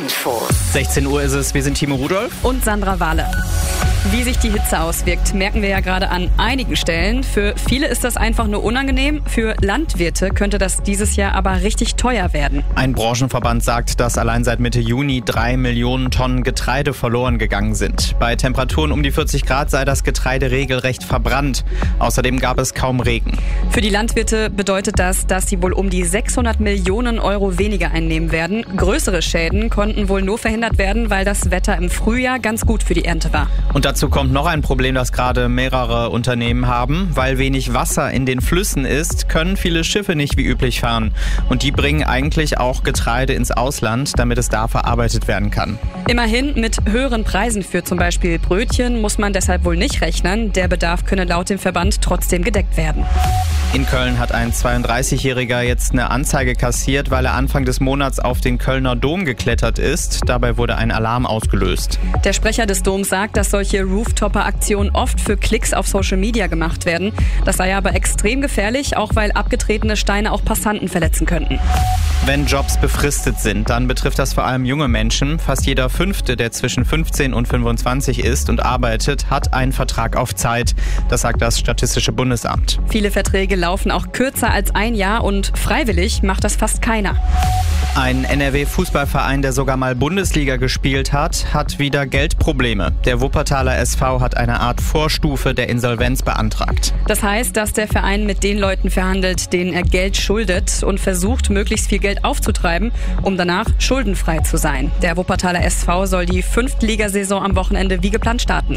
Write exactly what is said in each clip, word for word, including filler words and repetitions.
Infos. sechzehn Uhr ist es, wir sind Timo Rudolph und Sandra Wahle. Wie sich die Hitze auswirkt, merken wir ja gerade an einigen Stellen. Für viele ist das einfach nur unangenehm. Für Landwirte könnte das dieses Jahr aber richtig teuer werden. Ein Branchenverband sagt, dass allein seit Mitte Juni drei Millionen Tonnen Getreide verloren gegangen sind. Bei Temperaturen um die vierzig Grad sei das Getreide regelrecht verbrannt. Außerdem gab es kaum Regen. Für die Landwirte bedeutet das, dass sie wohl um die sechshundert Millionen Euro weniger einnehmen werden. Größere Schäden konnten wohl nur verhindert werden, weil das Wetter im Frühjahr ganz gut für die Ernte war. Und dazu kommt noch ein Problem, das gerade mehrere Unternehmen haben. Weil wenig Wasser in den Flüssen ist, können viele Schiffe nicht wie üblich fahren. Und die bringen eigentlich auch Getreide ins Ausland, damit es da verarbeitet werden kann. Immerhin, mit höheren Preisen für zum Beispiel Brötchen muss man deshalb wohl nicht rechnen. Der Bedarf könne laut dem Verband trotzdem gedeckt werden. In Köln hat ein zweiunddreißigjähriger jetzt eine Anzeige kassiert, weil er Anfang des Monats auf den Kölner Dom geklettert ist. Dabei wurde ein Alarm ausgelöst. Der Sprecher des Doms sagt, dass solche Rooftopper-Aktionen oft für Klicks auf Social Media gemacht werden. Das sei aber extrem gefährlich, auch weil abgetretene Steine auch Passanten verletzen könnten. Wenn Jobs befristet sind, dann betrifft das vor allem junge Menschen. Fast jeder Fünfte, der zwischen fünfzehn und fünfundzwanzig ist und arbeitet, hat einen Vertrag auf Zeit. Das sagt das Statistische Bundesamt. Viele Verträge laufen auch kürzer als ein Jahr und freiwillig macht das fast keiner. Ein N R W-Fußballverein, der sogar mal Bundesliga gespielt hat, hat wieder Geldprobleme. Der Wuppertaler S V hat eine Art Vorstufe der Insolvenz beantragt. Das heißt, dass der Verein mit den Leuten verhandelt, denen er Geld schuldet und versucht, möglichst viel Geld aufzutreiben, um danach schuldenfrei zu sein. Der Wuppertaler S V soll die Fünftligasaison am Wochenende wie geplant starten.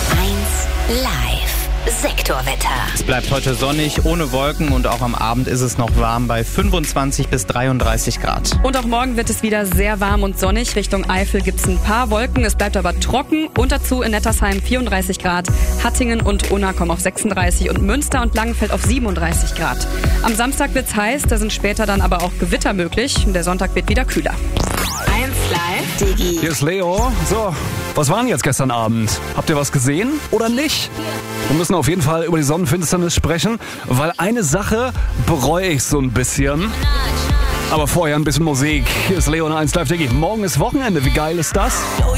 eins Live. Sektorwetter. Es bleibt heute sonnig, ohne Wolken und auch am Abend ist es noch warm bei fünfundzwanzig bis dreiunddreißig Grad. Und auch morgen wird es wieder sehr warm und sonnig. Richtung Eifel gibt es ein paar Wolken, es bleibt aber trocken. Und dazu in Nettersheim vierunddreißig Grad, Hattingen und Unna kommen auf sechsunddreißig und Münster und Langenfeld auf siebenunddreißig Grad. Am Samstag wird's heiß, da sind später dann aber auch Gewitter möglich. Der Sonntag wird wieder kühler. eins Live Digi. Hier ist Leo. So, was war denn jetzt gestern Abend? Habt ihr was gesehen oder nicht? Wir müssen auf jeden Fall über die Sonnenfinsternis sprechen, weil eine Sache bereue ich so ein bisschen. Aber vorher ein bisschen Musik. Hier ist Leo und eins Live Digi. Morgen ist Wochenende. Wie geil ist das?